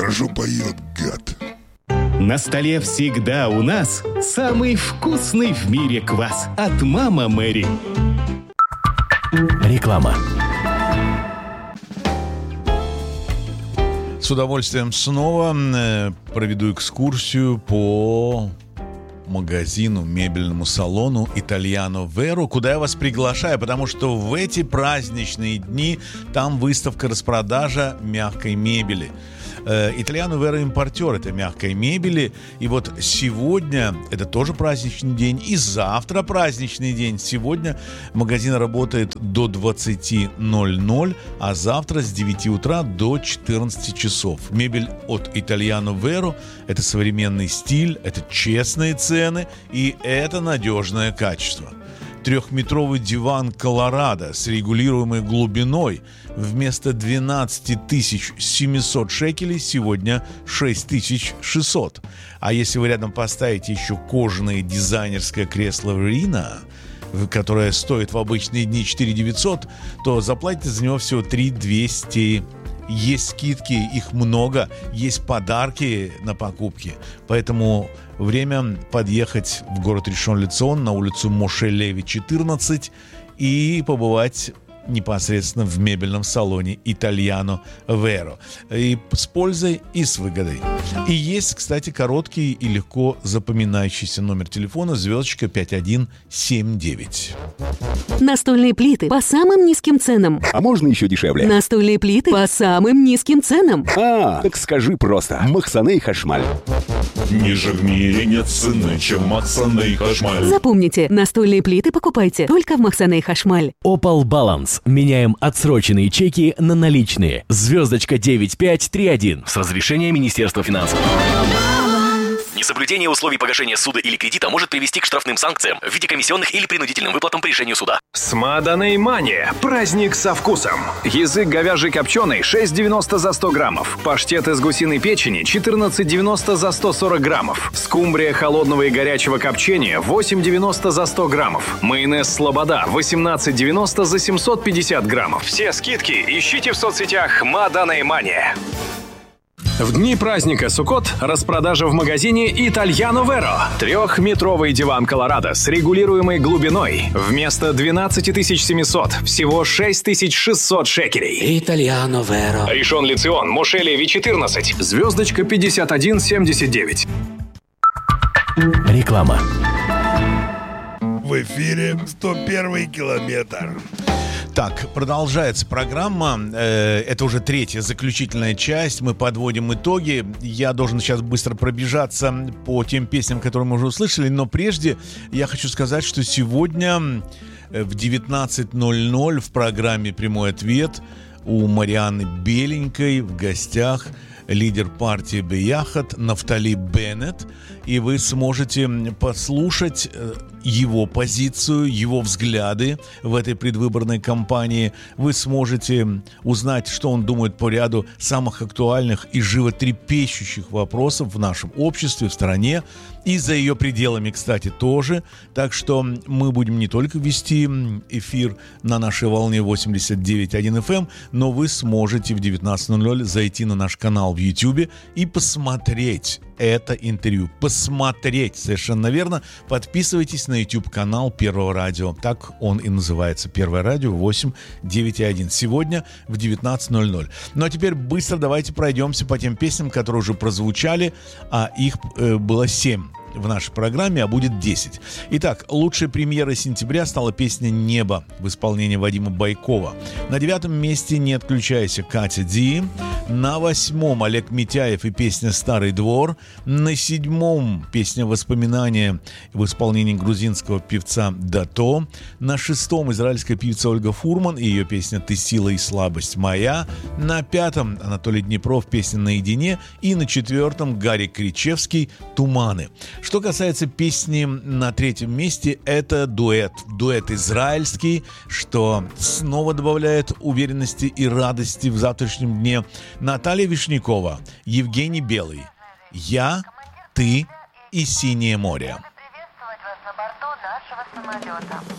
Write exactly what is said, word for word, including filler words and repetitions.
хорошо поет, гад. На столе всегда у нас самый вкусный в мире квас от «Мама Мэри». Реклама. С удовольствием снова э, проведу экскурсию по магазину, мебельному салону Итальяно Веро, куда я вас приглашаю, потому что в эти праздничные дни там выставка-распродажа мягкой мебели. Итальяно Веро импортер этой мягкой мебели. И вот сегодня это тоже праздничный день, и завтра праздничный день. Сегодня магазин работает до двадцати ноль-ноль, а завтра с девяти утра до четырнадцати часов. Мебель от Итальяно Веро – это современный стиль, это честные цены и это надежное качество. Трехметровый диван «Колорадо» с регулируемой глубиной вместо двенадцать тысяч семьсот шекелей сегодня шесть тысяч шестьсот. А если вы рядом поставите еще кожаное дизайнерское кресло Рина, которое стоит в обычные дни четыре тысячи девятьсот, то заплатите за него всего три тысячи двести. Есть скидки, их много, есть подарки на покупки. Поэтому время подъехать в город Ришон-ле-Цион на улицу Моше Леви, четырнадцать, и побывать непосредственно в мебельном салоне Итальяно Веро. И с пользой, и с выгодой. И есть, кстати, короткий и легко запоминающийся номер телефона звездочка пять один семь девять. Настольные плиты по самым низким ценам. А можно еще дешевле? Настольные плиты по самым низким ценам. А, так скажи просто. Махсане Хашмаль. Ниже в мире нет цены, чем Махсане Хашмаль. Запомните, настольные плиты покупайте только в Махсане Хашмаль. Opal Balance. Меняем отсроченные чеки на наличные. Звездочка девять пять три один. С разрешения Министерства финансов. Несоблюдение условий погашения суда или кредита может привести к штрафным санкциям в виде комиссионных или принудительным выплатам по решению суда. Смаданей Мания. Праздник со вкусом. Язык говяжий копченый шесть девяносто за сто граммов. Паштет из гусиной печени четырнадцать девяносто за сто сорок граммов. Скумбрия холодного и горячего копчения восемь девяносто за сто граммов. Майонез Слобода восемнадцать девяносто за семьсот пятьдесят граммов. Все скидки ищите в соцсетях Смаданей Мания. В дни праздника Суккот распродажа в магазине Итальяно Веро. Трехметровый диван «Колорадо» с регулируемой глубиной вместо двенадцать тысяч семьсот всего шесть тысяч шестьсот шекелей. Итальяно Веро. Ришон-ле-Цион, Моше Леви, четырнадцать. Звездочка пятьдесят один семьдесят девять. Реклама. В эфире сто первый километр. Так, продолжается программа. Это уже третья, заключительная часть. Мы подводим итоги. Я должен сейчас быстро пробежаться по тем песням, которые мы уже услышали. Но прежде я хочу сказать, что сегодня в девятнадцать ноль-ноль в программе «Прямой ответ» у Марианны Беленькой в гостях лидер партии Бияхат Нафтали Беннет. И вы сможете послушать его позицию, его взгляды в этой предвыборной кампании. Вы сможете узнать, что он думает по ряду самых актуальных и животрепещущих вопросов в нашем обществе, в стране и за ее пределами, кстати, тоже. Так что мы будем не только вести эфир на нашей волне восемьдесят девять и один эф эм, но вы сможете в девятнадцать ноль-ноль зайти на наш канал в YouTube и посмотреть это интервью. Посмотреть, совершенно верно. Подписывайтесь на YouTube-канал Первого радио. Так он и называется. Первое радио восемь девять один. Сегодня в девятнадцать ноль-ноль. Ну а теперь быстро давайте пройдемся по тем песням, которые уже прозвучали, а их э, было семь в нашей программе, а будет десять. Итак, лучшей премьерой сентября стала песня «Небо» в исполнении Вадима Байкова. На девятом месте «Не отключайся» Катя Ди. На восьмом Олег Митяев и песня «Старый двор». На седьмом песня «Воспоминания» в исполнении грузинского певца Дато. На шестом израильская певица Ольга Фурман и ее песня «Ты сила и слабость моя». На пятом Анатолий Днепров, песня «Наедине». И на четвертом Гарик Кричевский «Туманы». Что касается песни на третьем месте, это дуэт. Дуэт израильский, что снова добавляет уверенности и радости в завтрашнем дне. Наталья Вишнякова, Евгений Белый. «Я, ты и синее море». Приветствовать вас на борту нашего самолета.